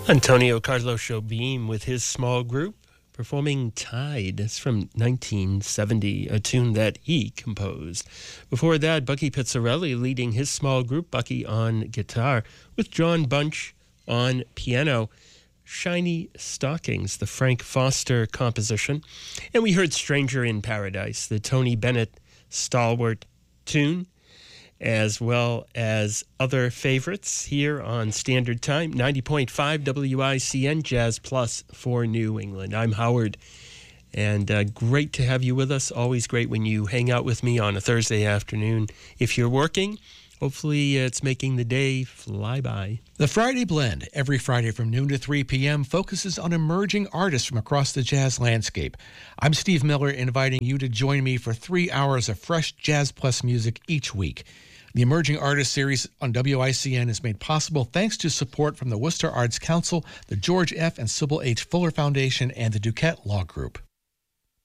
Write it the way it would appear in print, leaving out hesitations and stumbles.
Antonio Carlos Jobim with his small group performing Tide. It's from 1970, a tune that he composed. Before that, Bucky Pizzarelli leading his small group, Bucky on guitar, with John Bunch on piano. Shiny Stockings, the Frank Foster composition. And we heard Stranger in Paradise, the Tony Bennett stalwart tune, as well as other favorites here on Standard Time, 90.5 WICN Jazz Plus for New England. I'm Howard, and great to have you with us. Always great when you hang out with me on a Thursday afternoon. If you're working, hopefully it's making the day fly by. The Friday Blend, every Friday from noon to 3 p.m., focuses on emerging artists from across the jazz landscape. I'm Steve Miller, inviting you to join me for 3 hours of fresh Jazz Plus music each week. The Emerging Artists series on WICN is made possible thanks to support from the Worcester Arts Council, the George F. and Sybil H. Fuller Foundation, and the Duquette Law Group.